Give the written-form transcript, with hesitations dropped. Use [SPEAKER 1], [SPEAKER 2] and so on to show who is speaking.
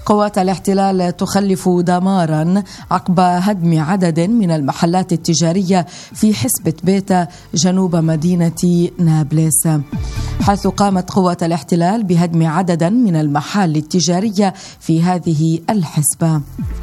[SPEAKER 1] قوات الاحتلال تخلف دمارا عقب هدم عدد من المحلات التجارية في حسبة بيتا جنوب مدينة نابلس، حيث قامت قوات الاحتلال بهدم عددا من المحال التجارية في هذه الحسبة.